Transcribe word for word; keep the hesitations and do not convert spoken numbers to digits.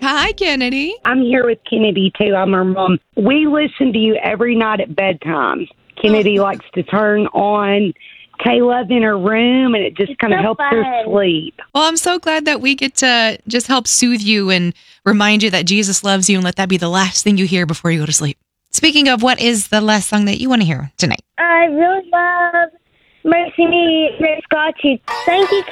Hi, Kennedy. I'm here with Kennedy, too. I'm her mom. We listen to you every night at bedtime. Kennedy Oh. likes to turn on K-Love in her room, and it just kind of so helps fun. her sleep. Well, I'm so glad that we get to just help soothe you and remind you that Jesus loves you and let that be the last thing you hear before you go to sleep. Speaking of, what is the last song that you want to hear tonight? I really love Mercy Me, Rick Scotchy. Thank you,